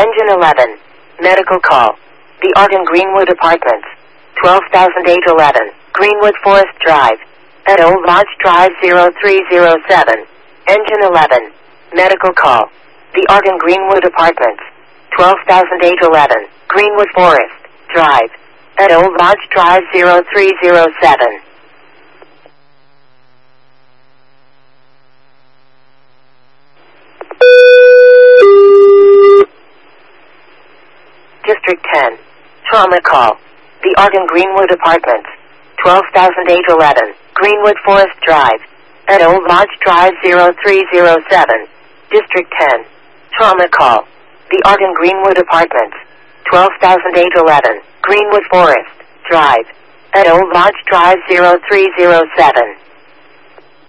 Engine 11. Medical call. The Arden Greenwood Apartments. 12,811. Greenwood Forest Drive. At Old Lodge Drive 0307. Engine 11. Medical call. The Arden Greenwood Apartments. 12,811. Greenwood Forest Drive. At Old Lodge Drive 0307. District 10. Trauma call. The Arden Greenwood Apartments. 12,811. Greenwood Forest Drive. At Old Lodge Drive 0307. District 10. Trauma call. The Arden Greenwood Apartments. 12,811. Greenwood Forest Drive. At Old Lodge Drive 0307.